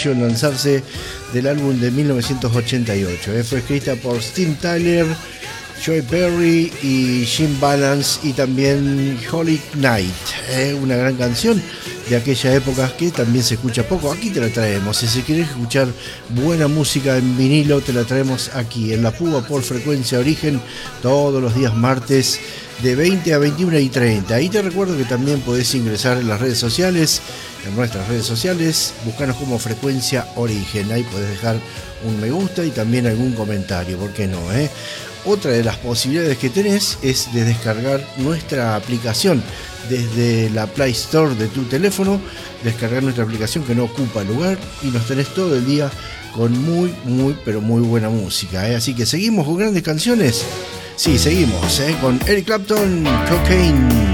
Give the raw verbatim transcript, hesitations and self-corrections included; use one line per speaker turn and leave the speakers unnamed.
sencillo en lanzarse del álbum de mil novecientos ochenta y ocho. Eh. Fue escrita por Steve Tyler, Joy Perry y Jim Balance y también Holy Night. Eh. Una gran canción de aquella época que también se escucha poco. Aquí te la traemos. Si quieres escuchar buena música en vinilo, te la traemos aquí en La Fuga por Frecuencia Origen todos los días martes de veinte a veintiuno y treinta. Y te recuerdo que también podés ingresar en las redes sociales, en nuestras redes sociales, buscanos como Frecuencia Origen. Ahí podés dejar un me gusta y también algún comentario, ¿por qué no? Eh? Otra de las posibilidades que tenés es de descargar nuestra aplicación desde la Play Store de tu teléfono, descargar nuestra aplicación que no ocupa lugar y nos tenés todo el día con muy, muy, pero muy buena música. ¿eh? Así que seguimos con grandes canciones. Sí, seguimos ¿eh? con Eric Clapton, Cocaine.